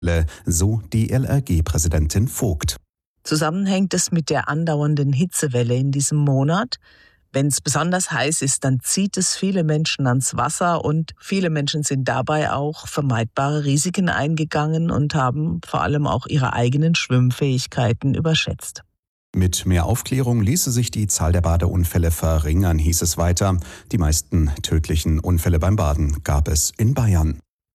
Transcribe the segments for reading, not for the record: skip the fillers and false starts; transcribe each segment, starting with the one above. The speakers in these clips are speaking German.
so die LRG-Präsidentin Vogt. Zusammenhängt es mit der andauernden Hitzewelle in diesem Monat. Wenn es besonders heiß ist, dann zieht es viele Menschen ans Wasser und viele Menschen sind dabei auch vermeidbare Risiken eingegangen und haben vor allem auch ihre eigenen Schwimmfähigkeiten überschätzt. Mit mehr Aufklärung ließe sich die Zahl der Badeunfälle verringern, hieß es weiter. Die meisten tödlichen Unfälle beim Baden gab es in Bayern.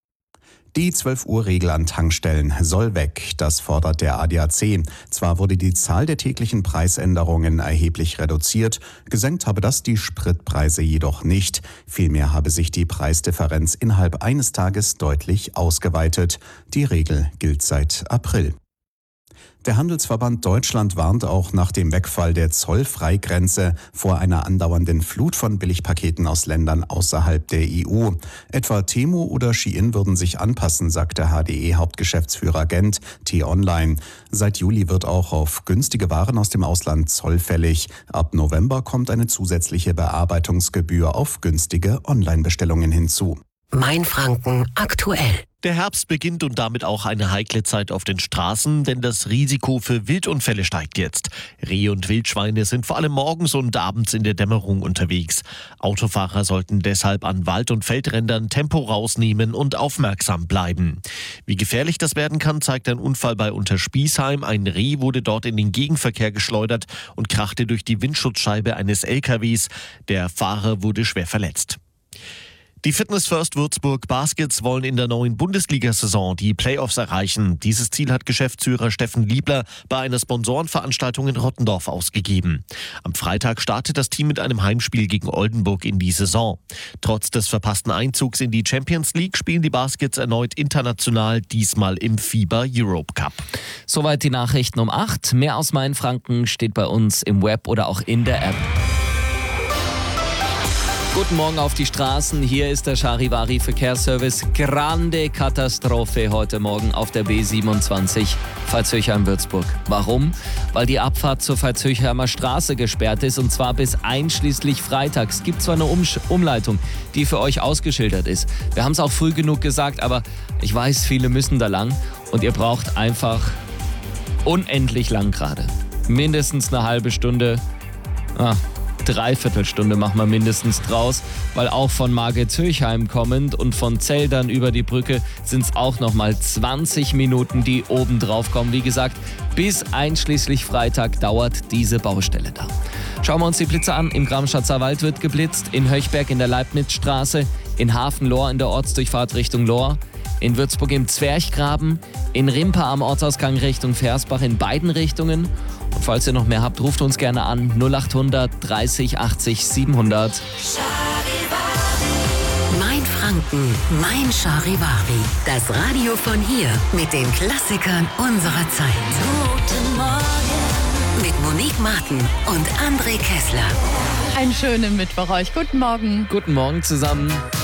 Die 12-Uhr-Regel an Tankstellen soll weg, das fordert der ADAC. Zwar wurde die Zahl der täglichen Preisänderungen erheblich reduziert, gesenkt habe das die Spritpreise jedoch nicht. Vielmehr habe sich die Preisdifferenz innerhalb eines Tages deutlich ausgeweitet. Die Regel gilt seit April. Der Handelsverband Deutschland warnt auch nach dem Wegfall der Zollfreigrenze vor einer andauernden Flut von Billigpaketen aus Ländern außerhalb der EU. Etwa Temu oder Shein würden sich anpassen, sagte HDE-Hauptgeschäftsführer Gent T-Online. Seit Juli wird auch auf günstige Waren aus dem Ausland Zoll fällig. Ab November kommt eine zusätzliche Bearbeitungsgebühr auf günstige Online-Bestellungen hinzu. Mainfranken aktuell. Der Herbst beginnt und damit auch eine heikle Zeit auf den Straßen, denn das Risiko für Wildunfälle steigt jetzt. Rehe und Wildschweine sind vor allem morgens und abends in der Dämmerung unterwegs. Autofahrer sollten deshalb an Wald- und Feldrändern Tempo rausnehmen und aufmerksam bleiben. Wie gefährlich das werden kann, zeigt ein Unfall bei Unterspießheim. Ein Reh wurde dort in den Gegenverkehr geschleudert und krachte durch die Windschutzscheibe eines LKWs. Der Fahrer wurde schwer verletzt. Die Fitness First Würzburg Baskets wollen in der neuen Bundesliga-Saison die Playoffs erreichen. Dieses Ziel hat Geschäftsführer Steffen Liebler bei einer Sponsorenveranstaltung in Rottendorf ausgegeben. Am Freitag startet das Team mit einem Heimspiel gegen Oldenburg in die Saison. Trotz des verpassten Einzugs in die Champions League spielen die Baskets erneut international, diesmal im FIBA Europe Cup. Soweit die Nachrichten um 8. Mehr aus Mainfranken steht bei uns im Web oder auch in der App. Guten Morgen auf die Straßen. Hier ist der Charivari Verkehrsservice. Grande Katastrophe heute Morgen auf der B27 Veitshöchheim-Würzburg. Warum? Weil die Abfahrt zur Veitshöchheimer Straße gesperrt ist und zwar bis einschließlich Freitag. Es gibt zwar eine Umleitung, die für euch ausgeschildert ist. Wir haben es auch früh genug gesagt, aber ich weiß, viele müssen da lang und ihr braucht einfach unendlich lang gerade. Mindestens eine halbe Stunde. Dreiviertelstunde machen wir mindestens draus, weil auch von Margetshöchheim kommend und von Zeldern über die Brücke sind es auch nochmal 20 Minuten, die oben drauf kommen. Wie gesagt, bis einschließlich Freitag dauert diese Baustelle da. Schauen wir uns die Blitze an. Im Gramschatzer Wald wird geblitzt, in Höchberg in der Leibnizstraße, in Hafenlohr in der Ortsdurchfahrt Richtung Lohr, in Würzburg im Zwerchgraben, in Rimpa am Ortsausgang Richtung Versbach in beiden Richtungen. Und falls ihr noch mehr habt, ruft uns gerne an 0800 30 80 700. Mainfranken, mein Charivari. Das Radio von hier mit den Klassikern unserer Zeit. Guten Morgen. Mit Monique Martin und André Kessler. Einen schönen Mittwoch euch. Guten Morgen. Guten Morgen zusammen.